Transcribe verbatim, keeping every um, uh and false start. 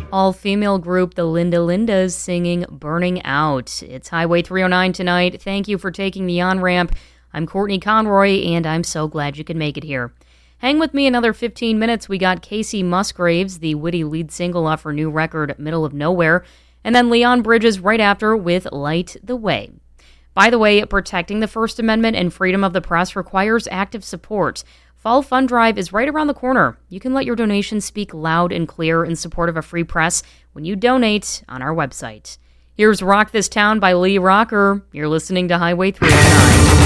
All-female group The Linda Lindas singing Burning Out. It's Highway three oh nine tonight. Thank you for taking the on-ramp. I'm Courtney Conroy, and I'm so glad you could make it here. Hang with me another fifteen minutes. We got Casey Musgraves, the witty lead single off her new record, Middle of Nowhere, and then Leon Bridges right after with Light the Way. By the way, protecting the First Amendment and freedom of the press requires active support. Fall Fund Drive is right around the corner. You can let your donations speak loud and clear in support of a free press when you donate on our website. Here's Rock This Town by Lee Rocker. You're listening to Highway three oh nine.